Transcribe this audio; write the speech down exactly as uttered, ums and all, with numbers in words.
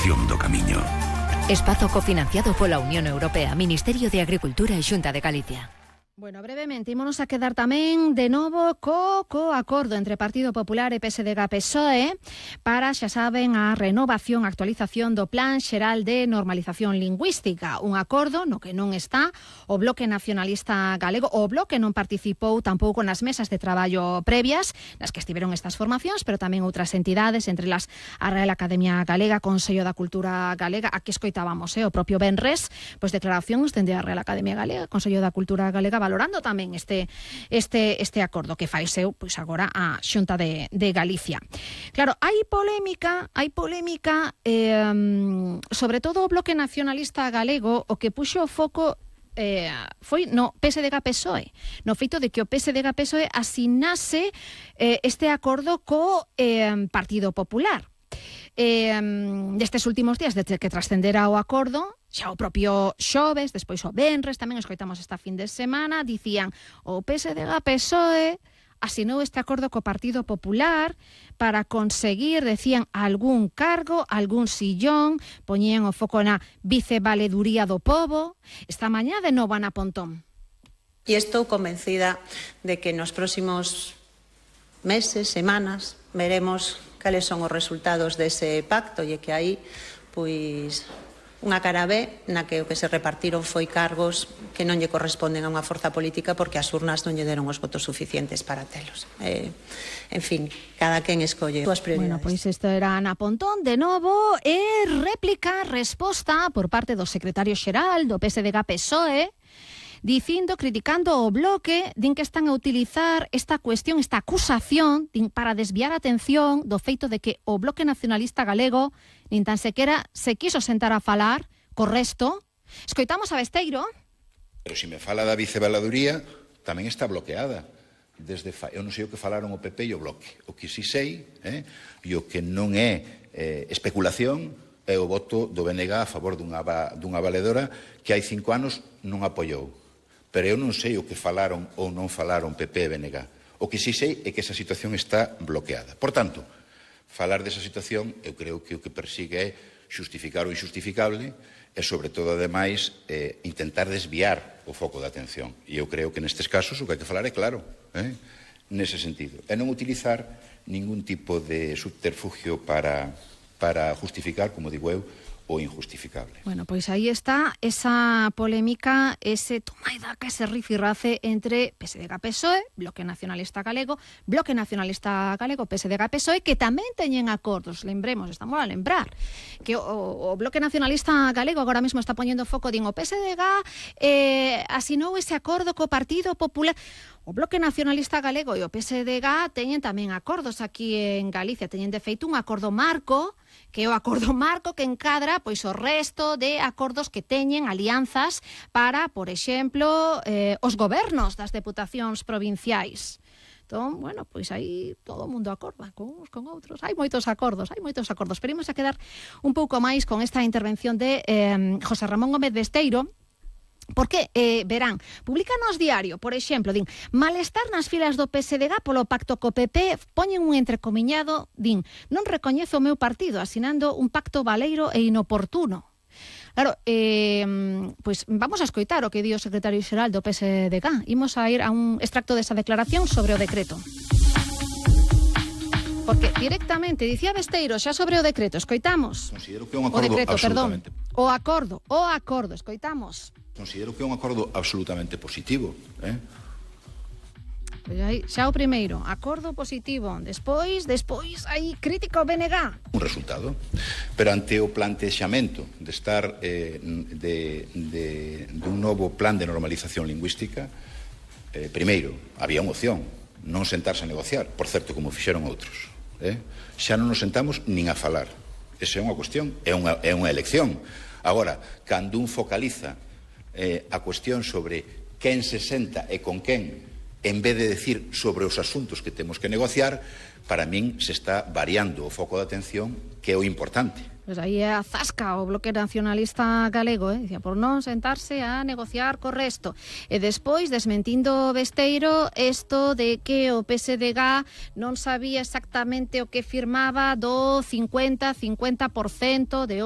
continuación do camiño. Espazo cofinanciado pola Unión Europea, Ministerio de Agricultura e Xunta de Galicia. Bueno, brevemente, ímonos a quedar tamén de novo co, co acordo entre Partido Popular e P S D G P S O E para, xa saben, a renovación, actualización do Plan Xeral de Normalización Lingüística. Un acordo no que non está o Bloque Nacionalista Galego. O Bloque non participou tampouco nas mesas de traballo previas nas que estiveron estas formacións, pero tamén outras entidades, entre las a Real Academia Galega, Consello da Cultura Galega. Aquí escoitábamos, eh, o propio Benres, pois declaracións dende a Real Academia Galega, Consello da Cultura Galega, valorando tamén este este este acordo que fai seu pois agora a Xunta de, de Galicia. Claro, hai polémica, hai polémica eh, sobre todo o Bloque Nacionalista Galego, o que puxo o foco eh, foi no P S D G P S O E, no feito de que o P S D G P S O E asinase eh, este acordo co eh, Partido Popular. Eh, destes últimos días, desde que trascendera o acordo, xa o propio xoves, despois o venres, tamén escoitamos esta fin de semana, dicían o P S D G P S O E asinou este acordo co Partido Popular para conseguir, decían, algún cargo, algún sillón, poñían o foco na vicevaleduría do pobo. Esta mañá de novo Ana Pontón. E estou convencida de que nos próximos meses, semanas, veremos cales son os resultados dese pacto e que hai, pois, unha cara B na que o que se repartiron foi cargos que non lle corresponden a unha forza política porque as urnas non lle deron os votos suficientes para telos. Eh, en fin, cada quen escolle as súas prioridades. Bueno, pois isto era Ana Pontón de novo e réplica, resposta por parte do secretario xeral do P S D G P S O E, dicindo, criticando o Bloque, din que están a utilizar esta cuestión, esta acusación, din, para desviar a atención do feito de que o Bloque Nacionalista Galego nin tan sequera se quiso sentar a falar co resto. Escoitamos a Besteiro. Pero se me fala da vicevaladuría, tamén está bloqueada. Desde fa... Eu non sei o que falaron o P P e o Bloque. O que si sei, eh, e o que non é eh, especulación, é o voto do B N G a favor dunha, dunha valedora que hai cinco anos non apoiou. Pero eu non sei o que falaron ou non falaron P P e B N G. O que si sei é que esa situación está bloqueada. Por tanto, falar desa situación, eu creo que o que persigue é xustificar o injustificable e, sobre todo, ademais, eh, intentar desviar o foco de atención. E eu creo que nestes casos o que hai que falar é claro, eh? nese sentido. E non utilizar ningún tipo de subterfugio para, para justificar, como digo eu, o injustificable. Bueno, pois aí está esa polémica, ese toma e daca, ese rifirrafe entre P S D G P S O E, Bloque Nacionalista Galego, Bloque Nacionalista Galego, P S D G P S O E, que tamén teñen acordos, lembremos, estamos a lembrar, que o, o Bloque Nacionalista Galego agora mesmo está poñendo foco, din, o P S D G eh, asinou ese acordo co Partido Popular. O Bloque Nacionalista Galego e o P S D G teñen tamén acordos aquí en Galicia, teñen de feito un acordo marco, que é o acordo marco que encadra pois o resto de acordos que teñen alianzas para, por exemplo, eh, os gobernos das deputacións provinciais. Entón, bueno, pois aí todo o mundo acorda con uns, con outros. Hai moitos acordos, hai moitos acordos. Pero imos a quedar un pouco máis con esta intervención de eh, José Ramón Gómez Besteiro, porque, eh, verán, publican nos diario, por exemplo, din, malestar nas filas do P S D G polo pacto co P P, poñen un entrecomiñado, din, non recoñezo o meu partido asinando un pacto baleiro e inoportuno. Claro, eh, pois vamos a escoitar o que di o secretario xeral do P S D G. Imos a ir a un extracto desa declaración sobre o decreto. Porque directamente, dicía Besteiro, xa sobre o decreto, escoitamos. Considero que é un acordo o decreto, absolutamente... perdón. O acordo, o acordo, escoitamos. Considero que é un acordo absolutamente positivo, eh? Pois aí, xa o primeiro, acordo positivo. Despois, despois, aí, crítica ao B N G. Un resultado. Pero ante o plantexamento de estar eh, de, de, de un novo plan de normalización lingüística, eh, primeiro, había unha opción, non sentarse a negociar, por certo, como fixeron outros. Eh? Xa non nos sentamos nin a falar. Esa é unha cuestión, é unha, é unha elección. Agora, cando un focaliza eh, a cuestión sobre quen se senta e con quen, en vez de decir sobre os asuntos que temos que negociar, para min se está variando o foco de atención, que é o importante. Pois aí é a zasca o Bloque Nacionalista Galego, eh? Dicía, por non sentarse a negociar co resto. E despois, desmentindo Besteiro, isto de que o P S D G non sabía exactamente o que firmaba do cincuenta cincuenta por cento de